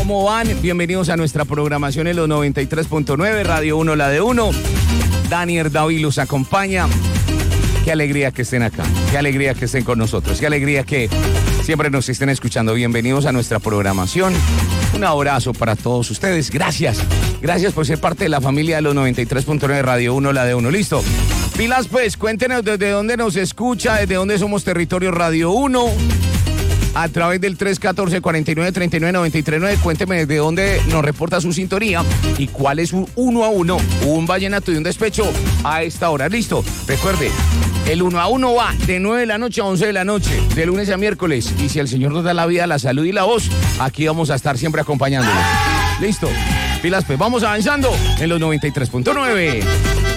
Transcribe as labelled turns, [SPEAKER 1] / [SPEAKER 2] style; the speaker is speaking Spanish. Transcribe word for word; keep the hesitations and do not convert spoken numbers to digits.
[SPEAKER 1] ¿Cómo van? Bienvenidos a nuestra programación en los noventa y tres punto nueve, Radio uno, la de uno. Daniel David los acompaña. Qué alegría que estén acá, qué alegría que estén con nosotros, qué alegría que siempre nos estén escuchando. Bienvenidos a nuestra programación. Un abrazo para todos ustedes. Gracias, gracias por ser parte de la familia de los noventa y tres punto nueve, Radio uno, la de uno. Listo. Pilas pues, cuéntenos desde dónde nos escucha, desde dónde somos territorio Radio uno. A través del tres uno cuatro, cuatro nueve, tres nueve, nueve tres nueve, cuénteme desde dónde nos reporta su sintonía y cuál es un uno a uno, un vallenato y un despecho a esta hora. Listo, recuerde, el uno a uno va de nueve de la noche a once de la noche, de lunes a miércoles. Y si el Señor nos da la vida, la salud y la voz, aquí vamos a estar siempre acompañándolos. Listo, pilas pues, vamos avanzando en los noventa y tres punto nueve.